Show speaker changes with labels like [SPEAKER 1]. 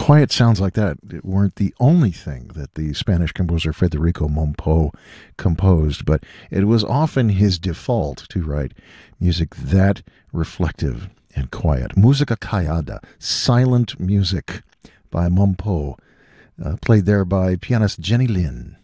[SPEAKER 1] quiet sounds like that weren't the only thing that the Spanish composer Federico Mompo composed, but it was often his default to write music that reflective and quiet. Música callada, silent music by Mompo, played there by pianist Jenny Lin.